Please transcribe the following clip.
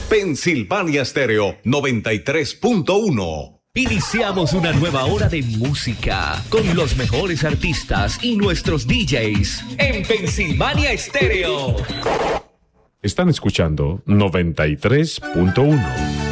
Pensilvania Stereo 93.1. Iniciamos una nueva hora de música con los mejores artistas y nuestros DJs en Pensilvania Stereo. Están escuchando 93.1.